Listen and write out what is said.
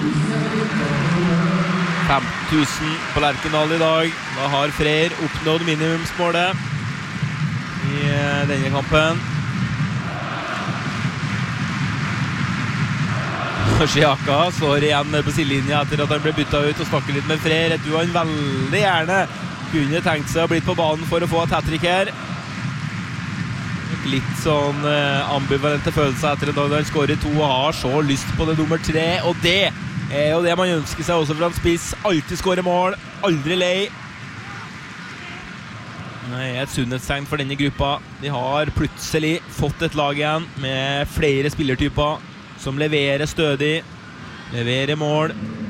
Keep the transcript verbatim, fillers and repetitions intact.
femten tusen på Lerkendal i dag. Da har Freyr oppnådd minimumsmålet i denne kampen. Sjaka står igjen på sidelinja etter at han ble byttet ut og snakker litt med Freyr. Jeg tror han veldig gjerne kunne tenkt seg å bli på banen for å få et hat-trick her. Litt sånn eh, ambivalente følelser etter at han skårer to og har så lyst på det nummer tre, og det er jo det man ønsker seg også fra en spiss. Alltid skårer mål, aldri lei. Det er et sunnhetstegn for denne gruppa. De har plutselig fått et lag igjen med flere spillertyper som leverer stødig, leverer mål,